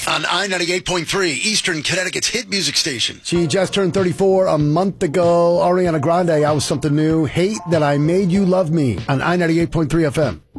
on I-98.3, Eastern Connecticut's hit music station. She just turned 34 a month ago. Ariana Grande, I Was Something New. Hate That I Made You Love Me on I-98.3 FM.